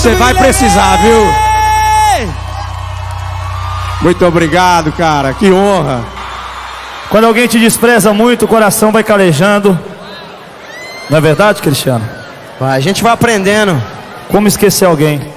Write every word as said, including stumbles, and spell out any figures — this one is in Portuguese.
Você vai precisar, viu? Muito obrigado, cara. Que honra. Quando alguém te despreza muito, o coração vai calejando. Não é verdade, Cristiano? Vai, a gente vai aprendendo. Como esquecer alguém?